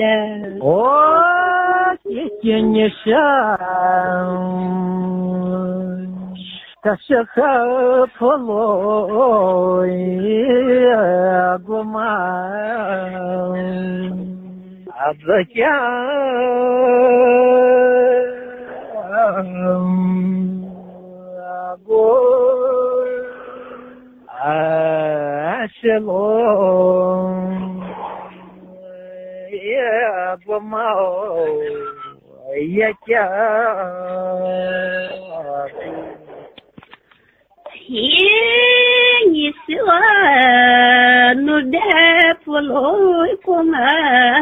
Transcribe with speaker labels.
Speaker 1: 哦，谢谢你生，这是个破路过嘛，自家过是路。过毛也家，
Speaker 2: 你说努的不路过嘛？